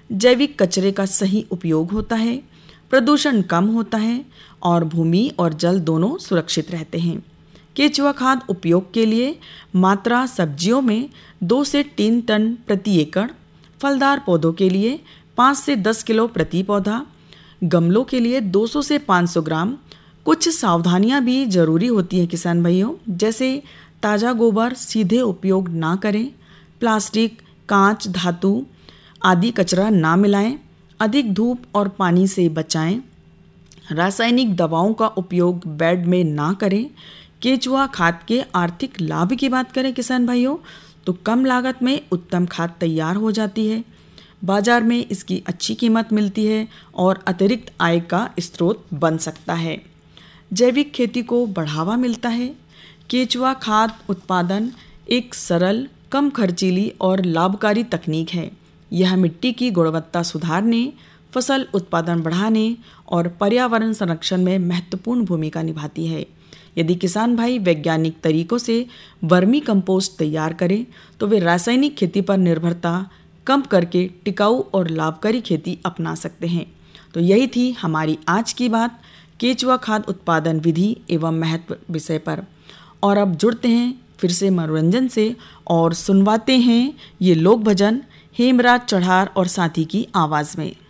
जैविक कचरे का सही उपयोग होता है, प्रदूषण कम होता है और भूमि और जल दोनों सुरक्षित रहते हैं। केचुआ खाद उपयोग के लिए मात्रा सब्जियों में 2 से 3 टन प्रति एकड़, फलदार पौधों के लिए 5 से 10 किलो प्रति पौधा, गमलों के लिए 200 से 500 ग्राम। कुछ सावधानियां भी जरूरी होती हैं किसान भाइयों, जैसे ताज़ा गोबर सीधे उपयोग ना करें, प्लास्टिक, कांच, धातु आदि कचरा ना मिलाएं, अधिक धूप और पानी से बचाएं, रासायनिक दवाओं का उपयोग बेड में ना करें। केचुआ खाद के आर्थिक लाभ की बात करें किसान भाइयों, तो कम लागत में उत्तम खाद तैयार हो जाती है, बाजार में इसकी अच्छी कीमत मिलती है और अतिरिक्त आय का स्रोत बन सकता है। जैविक खेती को बढ़ावा मिलता है। केचुआ खाद उत्पादन एक सरल, कम खर्चीली और लाभकारी तकनीक है। यह मिट्टी की गुणवत्ता सुधारने, फसल उत्पादन बढ़ाने और पर्यावरण संरक्षण में महत्वपूर्ण भूमिका निभाती है। यदि किसान भाई वैज्ञानिक तरीकों से वर्मी कंपोस्ट तैयार करें तो वे रासायनिक खेती पर निर्भरता कम करके टिकाऊ और लाभकारी खेती अपना सकते हैं। तो यही थी हमारी आज की बात केचुआ खाद उत्पादन विधि एवं महत्व विषय पर। और अब जुड़ते हैं फिर से मनोरंजन से और सुनवाते हैं ये लोक भजन हेमराज चढ़ार और साथी की आवाज़ में।